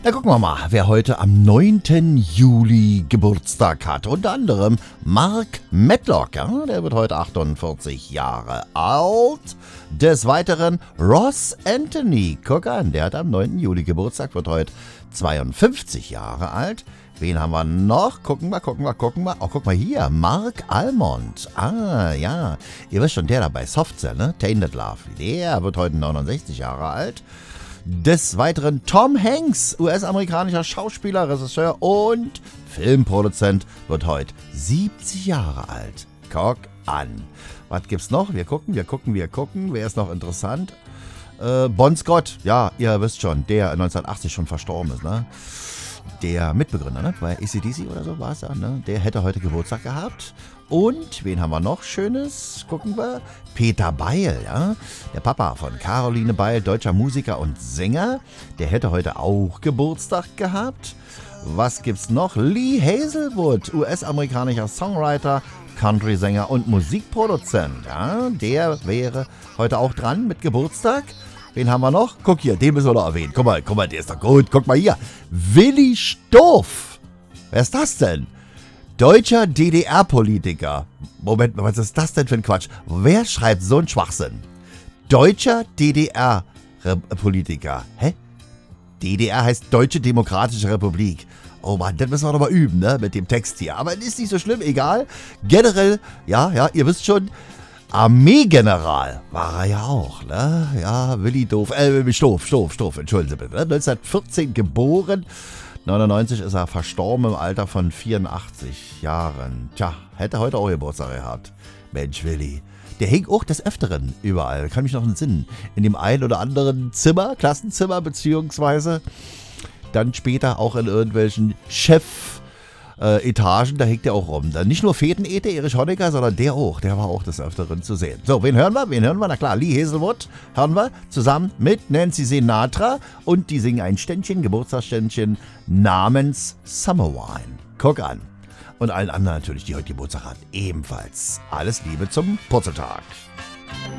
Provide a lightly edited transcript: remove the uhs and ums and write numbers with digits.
Na, gucken wir mal, wer heute am 9. Juli Geburtstag hat. Unter anderem Mark Medlock, ja, der wird heute 48 Jahre alt. Des Weiteren Ross Anthony, guck an, der hat am 9. Juli Geburtstag, wird heute 52 Jahre alt. Wen haben wir noch? Gucken wir. Oh, guck mal hier, Mark Almond. Ah, ja, ihr wisst schon, der da bei Softcell, ne? Tainted Love. Der wird heute 69 Jahre alt. Des Weiteren Tom Hanks, US-amerikanischer Schauspieler, Regisseur und Filmproduzent, wird heute 70 Jahre alt. Guck an. Was gibt's noch? Wir gucken. Wer ist noch interessant? Bon Scott, ja, ihr wisst schon, der 1980 schon verstorben ist, ne? Der Mitbegründer, ne? Bei AC/DC oder so war es ja, ne? Der hätte heute Geburtstag gehabt. Und wen haben wir noch Schönes? Gucken wir. Peter Beil, ja? Der Papa von Caroline Beil, deutscher Musiker und Sänger. Der hätte heute auch Geburtstag gehabt. Was gibt's noch? Lee Hazelwood, US-amerikanischer Songwriter, Country-Sänger und Musikproduzent. Ja? Der wäre heute auch dran mit Geburtstag. Wen haben wir noch? Guck hier, den müssen wir noch erwähnen. Guck mal, der ist doch gut. Guck mal hier. Willi Stoff. Wer ist das denn? Deutscher DDR-Politiker. Moment, was ist das denn für ein Quatsch? Wer schreibt so einen Schwachsinn? Deutscher DDR-Politiker. Hä? DDR heißt Deutsche Demokratische Republik. Oh Mann, das müssen wir doch mal üben, ne? Mit dem Text hier. Aber ist nicht so schlimm, egal. Generell, ja, ihr wisst schon, Armeegeneral war er ja auch, ne? Ja, Willi Stoff, entschuldigen Sie bitte. 1914 geboren, 99 ist er verstorben im Alter von 84 Jahren. Tja, hätte heute auch Geburtstag gehabt. Mensch, Willi. Der hing auch des Öfteren überall, kann mich noch entsinnen. In dem einen oder anderen Zimmer, Klassenzimmer, beziehungsweise dann später auch in irgendwelchen Etagen, da hängt der auch rum. Dann nicht nur Fetenete, Erich Honecker, sondern der auch. Der war auch des Öfteren zu sehen. So, wen hören wir? Na klar, Lee Hazelwood hören wir zusammen mit Nancy Sinatra und die singen ein Ständchen, Geburtstagsständchen namens Summer Wine. Guck an. Und allen anderen natürlich, die heute Geburtstag haben, ebenfalls. Alles Liebe zum Purzeltag.